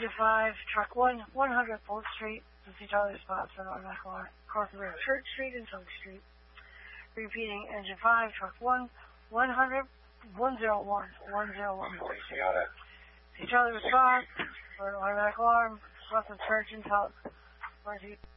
Engine 5, Truck 1, 100 4th Street, to see Charlie spots on automatic alarm. Across the road, Church Street and Silk Street. Repeating, Engine 5, Truck 1, 100, 101, 101. See Charlie response for an automatic alarm. Across the church and Silk.